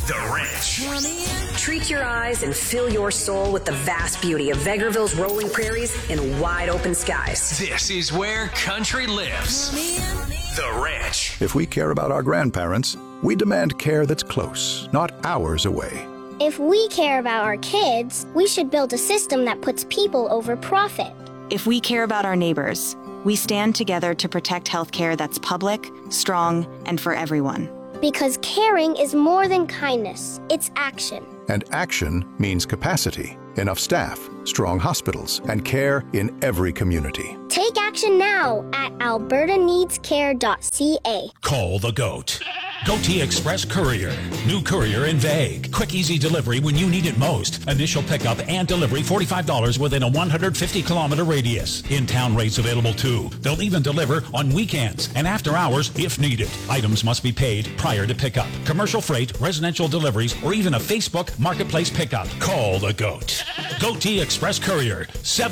The Wrench. Treat your eyes and fill your soul with the vast beauty of Vegreville's rolling prairies and wide open skies. This is where country lives. The Wrench. If we care about our grandparents, we demand care that's close, not hours away. If we care about our kids, we should build a system that puts people over profit. If we care about our neighbors, we stand together to protect healthcare that's public, strong, and for everyone. Because caring is more than kindness, it's action. And action means capacity, enough staff, strong hospitals, and care in every community. Take action now at albertaneedscare.ca. Call the GOAT. GOAT Express Courier. New courier in Vague. Quick, easy delivery when you need it most. Initial pickup and delivery $45 within a 150-kilometer radius. In-town rates available too. They'll even deliver on weekends and after hours if needed. Items must be paid prior to pickup. Commercial freight, residential deliveries, or even a Facebook Marketplace pickup. Call the GOAT. GOAT Express Courier,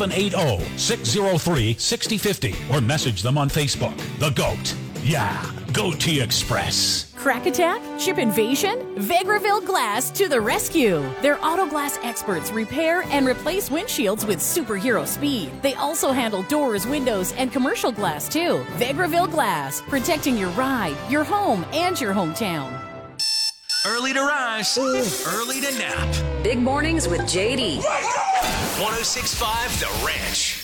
780-603-6050, or message them on Facebook. The GOAT. Yeah, GOAT Express. Crack attack? Ship invasion? Vegreville Glass to the rescue. Their auto glass experts repair and replace windshields with superhero speed. They also handle doors, windows, and commercial glass too. Vegreville Glass, protecting your ride, your home, and your hometown. Early to rise, early to nap. Big mornings with JD. 106.5 The Wrench.